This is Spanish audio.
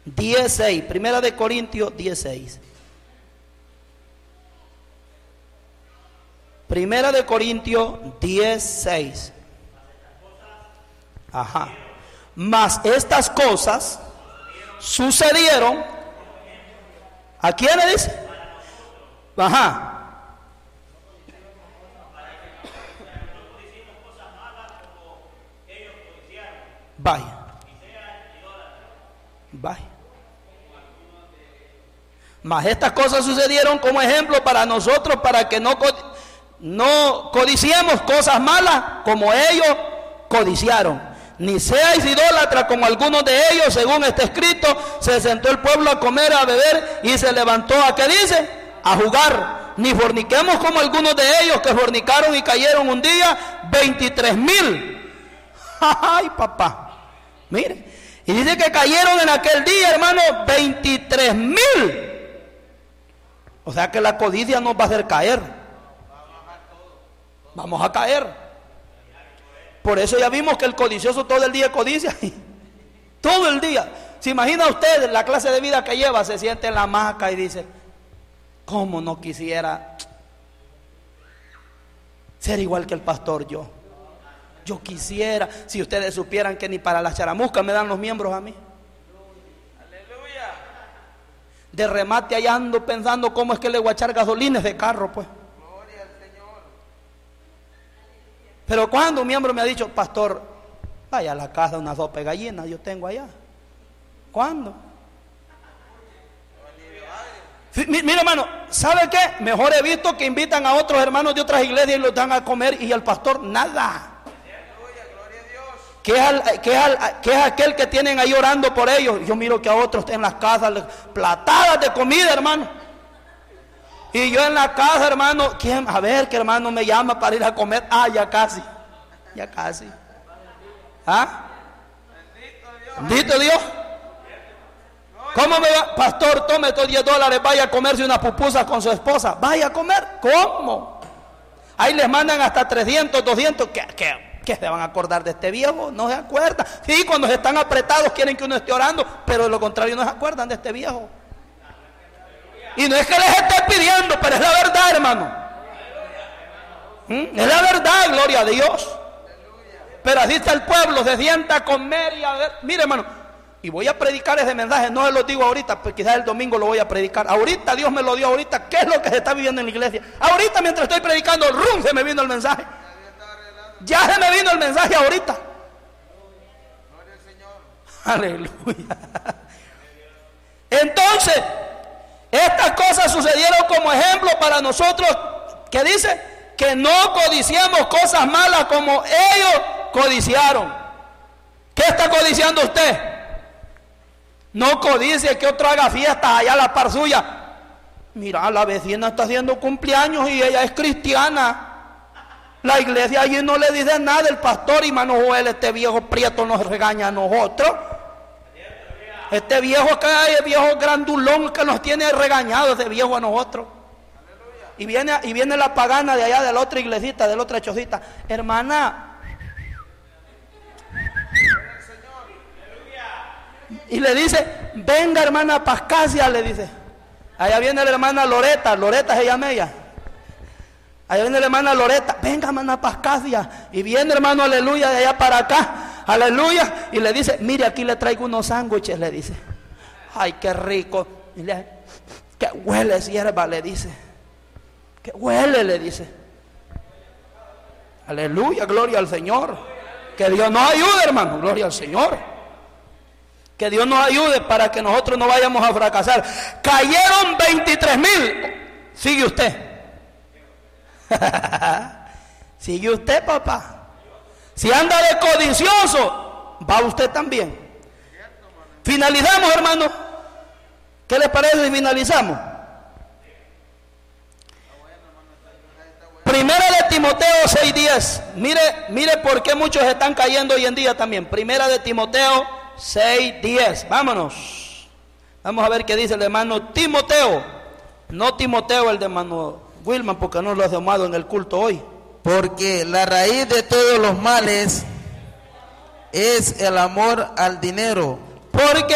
10:6. Primera de Corintios 10:6. Primera de Corintios 10:6. Ajá. Mas estas cosas sucedieron. ¿A quién le dice? Ajá. Vaya. Vaya. Mas estas cosas sucedieron como ejemplo para nosotros, para que no codiciemos cosas malas como ellos codiciaron. Ni seáis idólatras como algunos de ellos, según está escrito, se sentó el pueblo a comer, a beber y se levantó a, ¿qué dice? A jugar. Ni forniquemos como algunos de ellos que fornicaron y cayeron un día 23,000. Ay, papá. Mire, y dice que cayeron en aquel día, hermano, 23,000. O sea que la codicia nos va a hacer caer. Vamos a caer. Por eso ya vimos que el codicioso todo el día codicia. Todo el día. ¿Se imagina usted la clase de vida que lleva? Se siente en la hamaca y dice: ¿cómo no quisiera ser igual que el pastor yo? Yo quisiera, si ustedes supieran que ni para las charamuscas me dan los miembros a mí. Aleluya. De remate allá ando pensando cómo es que le voy a echar gasolines de carro, pues. Gloria al Señor. Pero cuando un miembro me ha dicho: pastor, vaya a la casa una sopa de gallina, yo tengo allá. ¿Cuándo? Mira, hermano, ¿sabe qué? Mejor he visto que invitan a otros hermanos de otras iglesias y los dan a comer, y al pastor nada. ¿Qué es aquel que tienen ahí orando por ellos? Yo miro que a otros en las casas platadas de comida, hermano. Y yo en la casa, hermano, ¿quién? A ver, ¿qué hermano me llama para ir a comer? Ah, ya casi. Ya casi. ¿Ah? Bendito Dios. ¿Cómo me va? Pastor, tome estos $10, vaya a comerse unas pupusas con su esposa. Vaya a comer. ¿Cómo? Ahí les mandan hasta 300, 200. ¿Qué se van a acordar de este viejo? No se acuerdan. Sí, cuando están apretados quieren que uno esté orando, pero de lo contrario no se acuerdan de este viejo. Y no es que les esté pidiendo, pero es la verdad, hermano. Es la verdad, gloria a Dios. Pero así está el pueblo, se sienta a comer y a ver. Mire, hermano, y voy a predicar ese mensaje, no se lo digo ahorita, pues quizás el domingo lo voy a predicar. Ahorita Dios me lo dio ahorita. ¿Qué es lo que se está viviendo en la iglesia? Ahorita mientras estoy predicando, ¡rum!, se me vino el mensaje. Ya se me vino el mensaje ahorita. Aleluya. Entonces, estas cosas sucedieron como ejemplo para nosotros. ¿Qué dice? Que no codiciemos cosas malas como ellos codiciaron. ¿Qué está codiciando usted? No codicie que otro haga fiestas allá a la par suya. Mira, la vecina está haciendo cumpleaños y ella es cristiana. La iglesia allí no le dice nada. El pastor, hermano Joel, este viejo prieto nos regaña a nosotros. Este viejo que hay, el viejo grandulón que nos tiene regañado, ese viejo a nosotros. Y viene la pagana de allá, de la otra iglesita, de la otra chocita. Hermana. Y le dice: venga, hermana Pascasia, le dice. Allá viene la hermana Loreta se llama ella. Allá viene la hermana Loreta: venga, hermana Pascasia. Y viene, hermano, aleluya, de allá para acá, aleluya. Y le dice: mire, aquí le traigo unos sándwiches, le dice. Ay, qué rico. Y que huele sierva, le dice. Que huele, le dice. Aleluya, gloria al Señor. Que Dios nos ayude, hermano, gloria al Señor. Que Dios nos ayude para que nosotros no vayamos a fracasar. Cayeron 23,000. Sigue usted. Sigue usted, papá. Si anda de codicioso, va usted también. Finalizamos, hermano. ¿Qué les parece si finalizamos? Primera de Timoteo 6:10. Mire por qué muchos están cayendo hoy en día también. Primera de Timoteo 6:10. Vámonos. Vamos a ver qué dice el hermano Timoteo. No Timoteo el de hermano Wilman, porque no lo ha tomado en el culto hoy. Porque la raíz de todos los males es el amor al dinero. Porque